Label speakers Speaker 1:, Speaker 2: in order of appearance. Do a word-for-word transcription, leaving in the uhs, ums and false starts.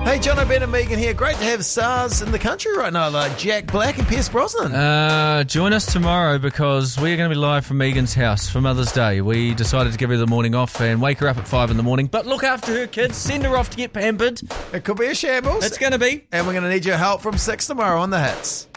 Speaker 1: Hey, John O'Brien and Megan here. Great to have stars in the country right now, like Jack Black and Pierce Brosnan.
Speaker 2: Uh, join us tomorrow because we are going to be live from Megan's house for Mother's Day. We decided to give her the morning off and wake her up at five in the morning. But look after her, kids. Send her off to get pampered.
Speaker 1: It could be a shambles.
Speaker 2: It's going to be.
Speaker 1: And we're going to need your help from six tomorrow on The Hits.